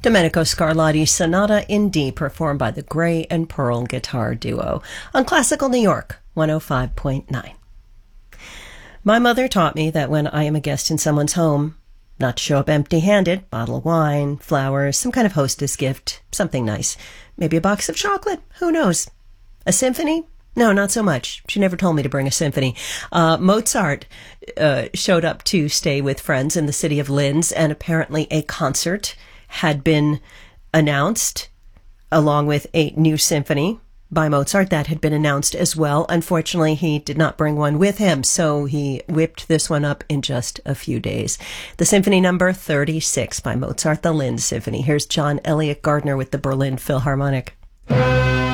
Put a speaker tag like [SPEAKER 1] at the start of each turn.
[SPEAKER 1] Domenico Scarlatti's Sonata in D, performed by the Gray and Pearl Guitar Duo on Classical New York 105.9. My mother taught me that when I am a guest in someone's home, not to show up empty-handed, bottle of wine, flowers, some kind of hostess gift, something nice. Maybe a box of chocolate, who knows? A symphony? No, not so much. She never told me to bring a symphony. Mozart showed up to stay with friends in the city of Linz, and apparently a concert had been announced along with a new symphony by Mozart that had been announced as well. Unfortunately, he did not bring one with him, so he whipped this one up in just a few days. The Symphony Number 36 by Mozart, the Linz Symphony. Here's John Elliott Gardner with the Berlin Philharmonic.